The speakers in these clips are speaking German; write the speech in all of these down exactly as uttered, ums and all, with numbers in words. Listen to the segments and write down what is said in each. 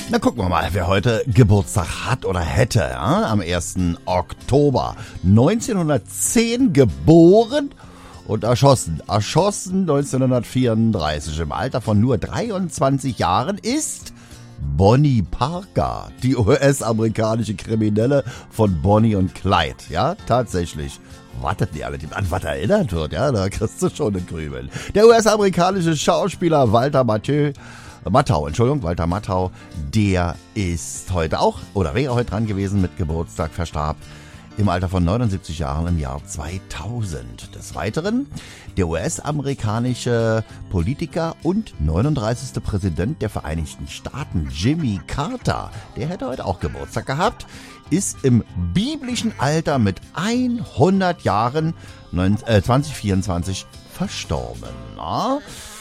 Na, gucken wir mal, wer heute Geburtstag hat oder hätte. Ja? Am ersten Oktober neunzehnhundertzehn geboren und erschossen. Erschossen neunzehnhundertvierunddreißig. Im Alter von nur dreiundzwanzig Jahren ist Bonnie Parker, die U S-amerikanische Kriminelle von Bonnie und Clyde. Ja, tatsächlich. Wartet die alle, an was erinnert wird, ja, da kriegst du schon den Grübeln. Der U S-amerikanische Schauspieler Walter Matthau, Matthau, Entschuldigung, Walter Matthau, der ist heute auch, oder wäre heute dran gewesen mit Geburtstag, verstarb im Alter von neunundsiebzig Jahren im Jahr zweitausend. Des Weiteren der U S-amerikanische Politiker und neununddreißigste Präsident der Vereinigten Staaten, Jimmy Carter, der hätte heute auch Geburtstag gehabt, ist im biblischen Alter mit hundert Jahren zwanzig vierundzwanzig verstorben. Na?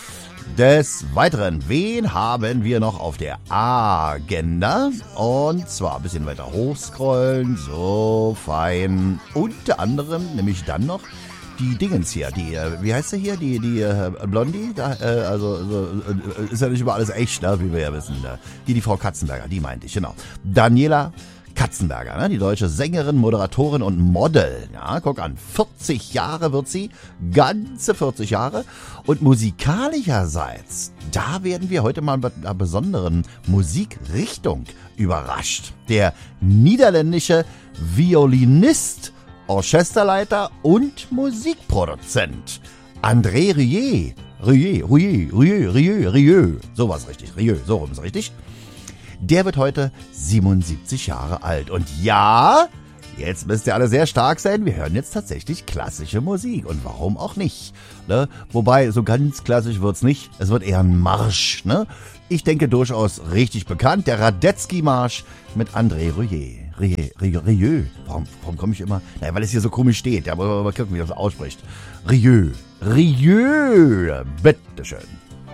Des Weiteren, wen haben wir noch auf der Agenda? Und zwar ein bisschen weiter hochscrollen, so fein. Unter anderem nämlich dann noch die Dingens hier, die, wie heißt sie hier, die, die äh, Blondie, da, äh, also, also äh, ist ja nicht über alles echt, ne, wie wir ja wissen. Ne? Die, die Frau Katzenberger, die meinte ich, genau. Daniela Katzenberger, ne? Die deutsche Sängerin, Moderatorin und Model. Ja, guck an, vierzig Jahre wird sie, ganze vierzig Jahre. Und musikalischerseits, da werden wir heute mal mit einer besonderen Musikrichtung überrascht. Der niederländische Violinist, Orchesterleiter und Musikproduzent André Rieu. Rieu, Rieu, Rieu, Rieu, Rieu. Sowas richtig, Rieu, so rum ist richtig. Der wird heute siebenundsiebzig Jahre alt. Und ja, jetzt müsst ihr alle sehr stark sein. Wir hören jetzt tatsächlich klassische Musik. Und warum auch nicht? Ne? Wobei, so ganz klassisch wird's nicht. Es wird eher ein Marsch. Ne? Ich denke durchaus richtig bekannt. Der Radetzky-Marsch mit André Rieu. Rieu, Rieu, Rieu. Warum, warum komme ich immer? Naja, weil es hier so komisch steht. Ja, aber mal gucken, wie das ausspricht. Rieu. Rieu. Bitteschön.